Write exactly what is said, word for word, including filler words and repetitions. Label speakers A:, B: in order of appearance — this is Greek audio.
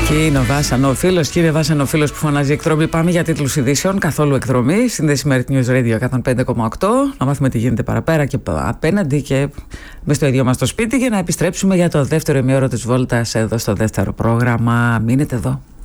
A: Και είναι ο Βάσανο φίλο. Κύριε Βάσανο φίλο που φωνάζει εκδρομή. Πάμε για τίτλους ειδήσεων. Καθόλου εκδρομή. Σύνδεση με News Radio εκατόν πέντε κόμμα οκτώ. Να μάθουμε τι γίνεται παραπέρα και απέναντι και μες στο ίδιο μας το σπίτι. Για να επιστρέψουμε για το δεύτερο ημίωρο της βόλτας εδώ στο δεύτερο πρόγραμμα. Μείνετε εδώ.